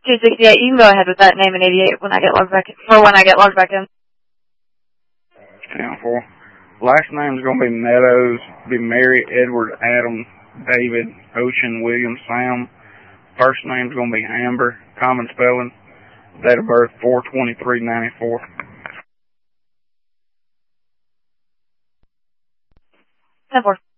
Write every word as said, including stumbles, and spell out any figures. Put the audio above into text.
two sixty-eight. You can go ahead with that name and eighty-eight when I get logged back in, or when I get logged back in. ten four. Last name's going to be Meadows, be Mary, Edward, Adam, David, Ocean, William, Sam. First name's going to be Amber, common spelling. Date of birth four twenty-three ninety-four. ten four.